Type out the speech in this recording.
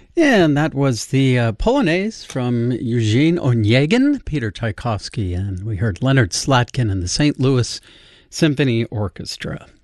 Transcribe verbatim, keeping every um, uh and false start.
And that was the uh, Polonaise from Eugene Onegin, Peter Tchaikovsky, and we heard Leonard Slatkin and the Saint Louis Symphony Orchestra.